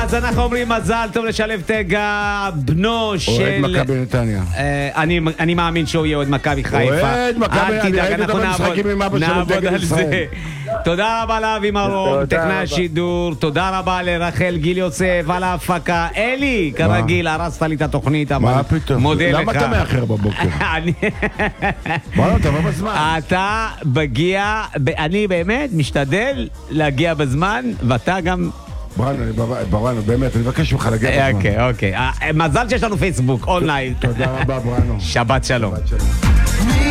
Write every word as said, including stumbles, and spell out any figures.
אז אנחנו אומרים מזל טוב לשלב תגה, בנו של... אוהד מכבי נתניה. אה, אני, אני מאמין שהוא יהיה אוהד מכבי חיפה. אוהד מכבי, אל אני תדאג, ראיתי אותו אנחנו במשחקים עם אבא שלו נעבוד דגל על ישראל. זה. תודה רבה לאבי מרום, טכנאי השידור. תודה רבה לרחל גיל יוסף על ההפקה. אלי, כרגיל, הרסת לי את התוכנית. מה פתאום? מודה לך. למה אתה מאחר בבוקר? אני... בואו, אתה בא בזמן. אתה מגיע, אני באמת משתדל להגיע בזמן, ואתה גם... בראנו, באמת, אני מבקש ממך להגיע בזמן. אוקיי, אוקיי. מזל שיש לנו פייסבוק, אונליין. תודה רבה, בראנו. שבת שלום.